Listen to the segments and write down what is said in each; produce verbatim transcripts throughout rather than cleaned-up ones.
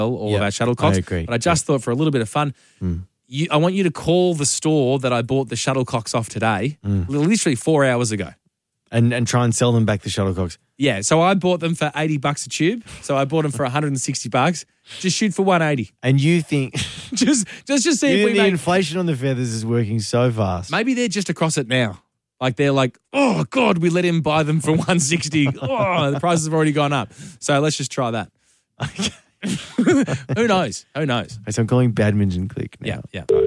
all Yep, of our shuttlecocks. I agree. But I just thought for a little bit of fun, Mm. you, I want you to call the store that I bought the shuttlecocks off today, Mm. literally four hours ago. And and try and sell them back the shuttlecocks. Yeah, so I bought them for eighty bucks a tube. So I bought them for one hundred sixty bucks. Just shoot for one eighty. And you think just just just see you if think we the make. inflation on the feathers is working so fast. Maybe they're just across it now. Like they're like, oh God, we let him buy them for one sixty. Oh, the prices have already gone up. So let's just try that. Who knows? Who knows? Okay, so I'm calling Badminton Click now. Yeah, yeah.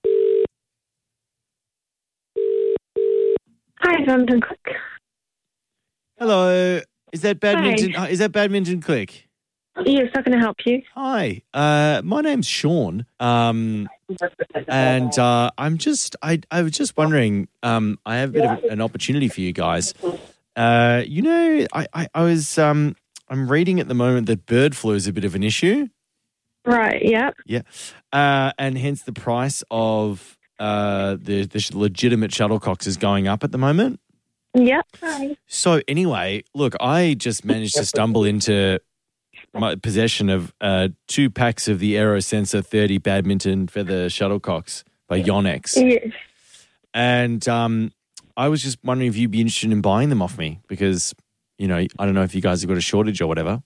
Hi, Badminton Click. Hello. Is that Badminton? uh, Is that Badminton Click? Yes, how can I help you? Hi. Uh, my name's Sean. Um, and uh, I'm just, I, I was just wondering. Um, I have a bit of an opportunity for you guys. Uh, you know, I, I, I was, um, I'm reading at the moment that bird flu is a bit of an issue. Right, yeah. Yeah. Uh, and hence the price of uh, the, the legitimate shuttlecocks is going up at the moment. Yeah. Hi. So anyway, look, I just managed to stumble into my possession of uh, two packs of the AeroSensor thirty badminton feather shuttlecocks by Yonex. Yes. And um, I was just wondering if you'd be interested in buying them off me because, you know, I don't know if you guys have got a shortage or whatever.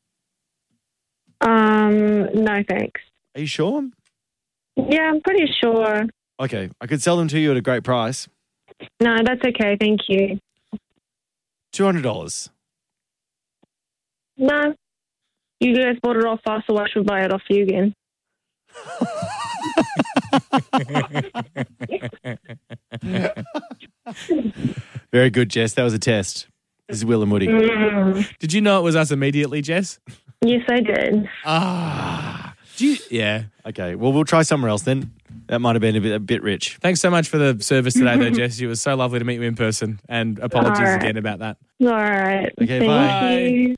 Um, no thanks. Are you sure? Yeah, I'm pretty sure. Okay, I could sell them to you at a great price. No, that's okay, thank you. two hundred dollars. No. You guys bought it off us, so I should buy it off you again. Very good, Jess. That was a test. This is Will and Woody. Mm. Did you know it was us immediately, Jess? Yes, I did. Ah. Do you, yeah. Okay, well, we'll try somewhere else then. That might have been a bit, a bit rich. Thanks so much for the service today, though, Jess. It was so lovely to meet you in person. And apologies All right. again about that. All right. Okay, thank bye. you.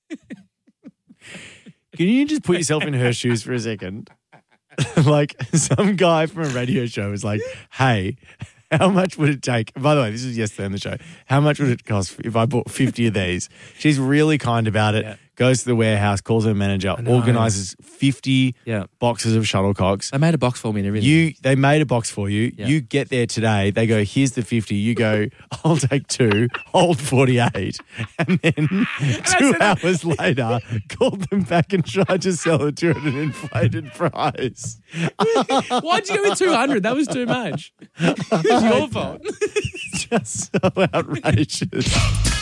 Can you just put yourself in her shoes for a second? Like, some guy from a radio show was like, hey, how much would it take? By the way, this was yesterday on the show. How much would it cost if I bought fifty of these? She's really kind about it. Yeah. Goes to the warehouse, calls her manager, know. organises fifty Yeah. boxes of shuttlecocks. They made a box for me and everything. You, they made a box for you. Yeah. You get there today. They go, here's the fifty. You go, I'll take two, hold forty-eight. And then two hours later, called them back and tried to sell it to at an inflated price. Why'd you go with two hundred? That was too much. It was your fault. Just so outrageous.